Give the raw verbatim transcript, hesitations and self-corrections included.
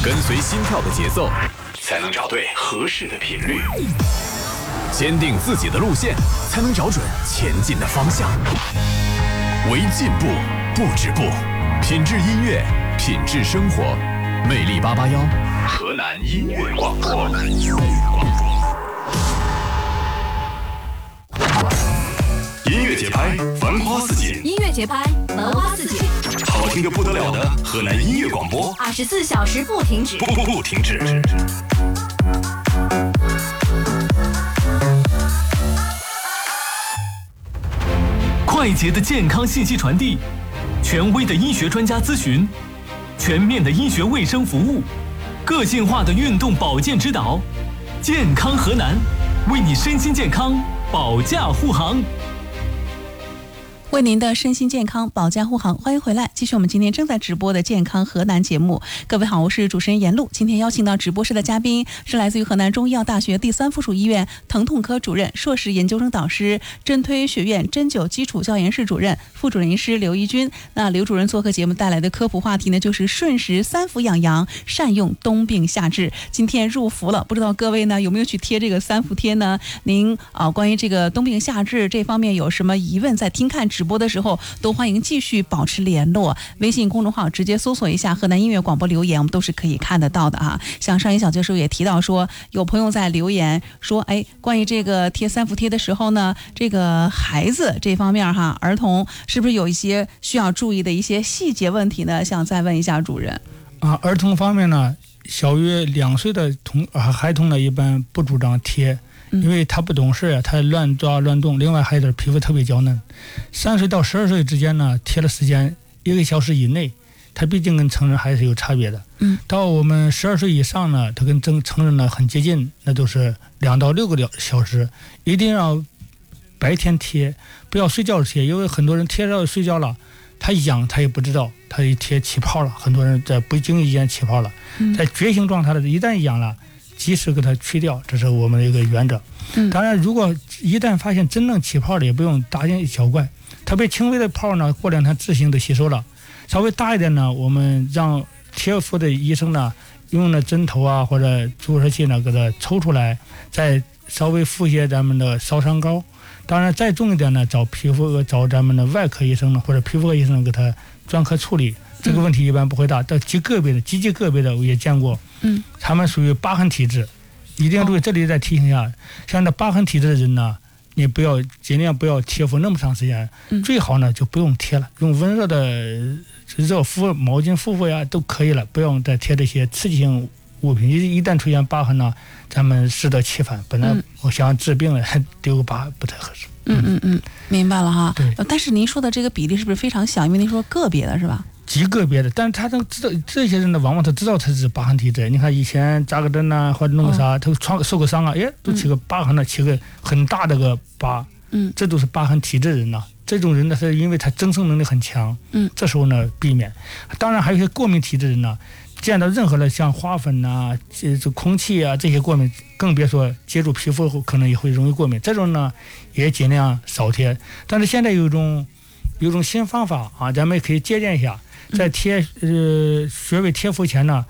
跟随心跳的节奏，才能找对合适的频率。坚定自己的路线，才能找准前进的方向。为进步不止步，品质音乐，品质生活。魅力八八幺，河南音乐广播。音乐节拍，繁花似锦。 音乐节拍，繁花似锦。 好听的不得了的河南音乐广播， 二十四小时不停止， 不不不停止。 快捷的健康信息传递，权威的医学专家咨询，全面的医学卫生服务，个性化的运动保健指导。健康河南，为你身心健康保驾护航。 为您的身心健康保驾护航，欢迎回来，继续我们今天正在直播的健康河南节目。各位好，我是主持人严露。今天邀请到直播室的嘉宾是来自于河南中医药大学第三附属医院疼痛科主任、硕士研究生导师、针推学院针灸基础教研室主任、副主任医师刘一军。那刘主任做客节目带来的科普话题呢，就是顺时三伏养阳，善用冬病夏治。今天入伏了，不知道各位呢有没有去贴这个三伏贴呢？您啊，关于这个冬病夏治这方面有什么疑问，在听看直播的时候都欢迎继续保持联络。微信公众号直接搜索一下河南音乐广播留言，我们都是可以看得到的啊。像上一小教授也提到说，有朋友在留言说，哎，关于这个贴三伏贴的时候呢，这个孩子这方面哈，儿童是不是有一些需要注意的一些细节问题呢？想再问一下主任啊。儿童方面呢，小于两岁的童啊孩童呢，一般不主张贴。因为他不懂事，他乱抓乱动，另外孩子皮肤特别娇嫩。三岁到十二岁之间呢，贴的时间一个小时以内，他毕竟跟成人还是有差别的。嗯，到我们十二岁以上呢，他跟成成人呢很接近，那都是两到六个小时，一定要白天贴，不要睡觉贴，因为很多人贴到睡觉了，他痒他也不知道，他一贴起泡了，很多人在不经意间起泡了，在觉醒状态的，一旦痒了，及时给它去掉，这是我们的一个原则。当然如果一旦发现真正起泡了，也不用大惊小怪，特别轻微的泡呢，过两天自行的吸收了。稍微大一点呢，我们让贴敷的医生呢用了针头啊或者注射器呢给它抽出来，再稍微敷一些咱们的烧伤膏。当然再重一点呢，找皮肤找咱们的外科医生呢或者皮肤科医生给他专科处理，这个问题一般不会大。到极个别的极极个别的我也见过，嗯，他们属于疤痕体质，一定要注意。这里再提醒一下，像这疤痕体质的人呢，你不要尽量不要贴敷那么长时间，最好呢就不用贴了，用温热的热敷毛巾敷敷呀都可以了，不用再贴这些刺激性物品。一旦出现疤痕呢，咱们适得其反，本来我想治病了，丢个疤不太合适。 嗯嗯嗯，明白了哈。对，但是您说的这个比例是不是非常小？因为您说个别的是吧？ 极个别的，但是他能知道这些人呢，往往他知道他是疤痕体质。你看以前扎个针呐、啊，或者弄个啥，他创受个伤啊，哎，都起个疤痕了，起个很大的个疤，嗯，这都是疤痕体质人呐。这种人呢，是因为他增生能力很强，嗯，这时候呢避免。当然还有一些过敏体质人呢，见到任何的像花粉呐、这这空气啊这些过敏，更别说接触皮肤后可能也会容易过敏。这种呢也尽量少贴。但是现在有一种有一种新方法啊，咱们也可以借鉴一下。在贴呃穴位贴敷前呢，